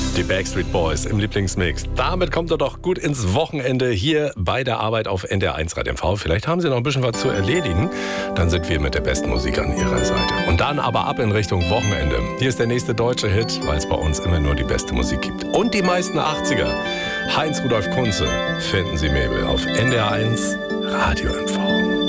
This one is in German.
Die Backstreet Boys im Lieblingsmix. Damit kommt er doch gut ins Wochenende hier bei der Arbeit auf NDR 1 Rad MV. Vielleicht haben Sie noch ein bisschen was zu erledigen. Dann sind wir mit der besten Musik an Ihrer Seite. Und dann aber ab in Richtung Wochenende. Hier ist der nächste deutsche Hit, weil es bei uns immer nur die beste Musik gibt. Und die meisten 80er. Heinz Rudolf Kunze, Finden Sie Mabel auf NDR 1 Radio MV.